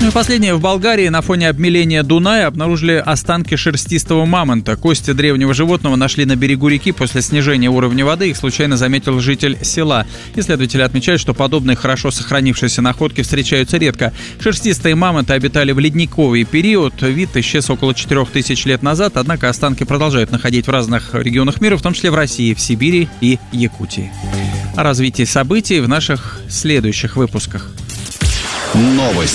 Ну и последнее. В Болгарии на фоне обмеления Дуная обнаружили останки шерстистого мамонта. Кости древнего животного нашли на берегу реки после снижения уровня воды. Их случайно заметил житель села. Исследователи отмечают, что подобные хорошо сохранившиеся находки встречаются редко. Шерстистые мамонты обитали в ледниковый период. Вид исчез около 4000 лет назад, однако останки продолжают находить в разных регионах мира, в том числе в России, в Сибири и Якутии. О развитии событий в наших следующих выпусках. Новости.